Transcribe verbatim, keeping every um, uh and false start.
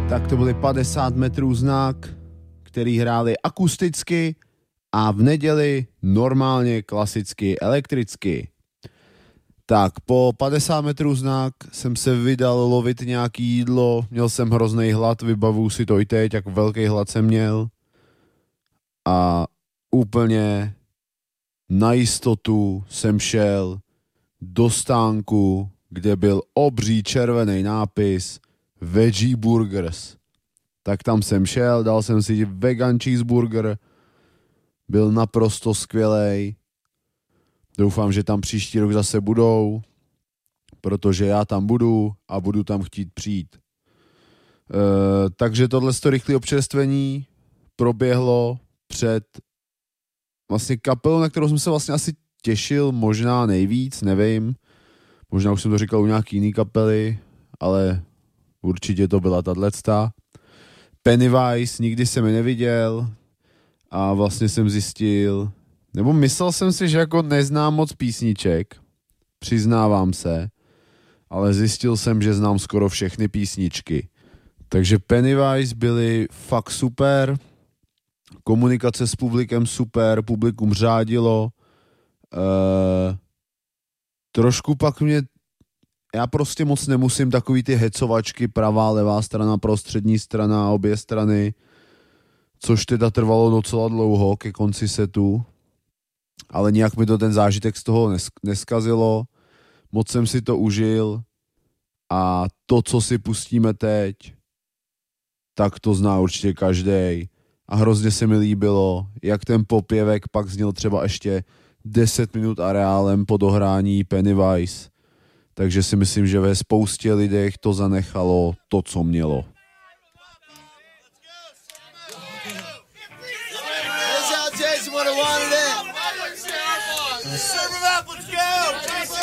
Tak to byly padesát metrů znak, který hráli akusticky a v neděli normálně klasicky elektricky. Tak po padesát metrů znak jsem se vydal lovit nějaký jídlo, měl jsem hrozný hlad, vybavuju si to i teď, jak velký hlad jsem měl. A úplně na jistotu jsem šel do stánku, kde byl obří červený nápis Veggie Burgers. Tak tam jsem šel, dal jsem si vegan cheeseburger, byl naprosto skvělej. Doufám, že tam příští rok zase budou, protože já tam budu a budu tam chtít přijít. E, takže tohle rychlé občerstvení proběhlo před vlastně kapelou, na kterou jsem se vlastně asi těšil možná nejvíc, nevím. Možná už jsem to říkal u nějaký jiný kapely, ale určitě to byla tato. Pennywise, nikdy jsem je neviděl a vlastně jsem zjistil, nebo myslel jsem si, že jako neznám moc písniček, přiznávám se, ale zjistil jsem, že znám skoro všechny písničky. Takže Pennywise byli fakt super, komunikace s publikem super, publikum řádilo, uh, trošku pak mě, já prostě moc nemusím takový ty hecovačky, pravá, levá strana, prostřední strana, obě strany, což teda trvalo docela dlouho ke konci setu, ale nějak mi to ten zážitek z toho neskazilo, moc jsem si to užil a to, co si pustíme teď, tak to zná určitě každej a hrozně se mi líbilo, jak ten popěvek pak zněl třeba ještě deset minut areálem po dohrání Pennywise, takže si myslím, že ve spoustě lidech to zanechalo to, co mělo. What I wanted it.